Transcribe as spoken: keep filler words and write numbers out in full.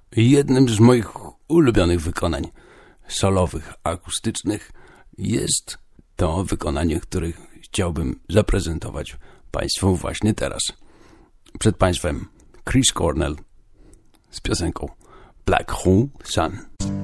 Jednym z moich ulubionych wykonań solowych, akustycznych jest to wykonanie, które chciałbym zaprezentować Państwu właśnie teraz. Przed Państwem Chris Cornell z piosenką Black Hole Sun.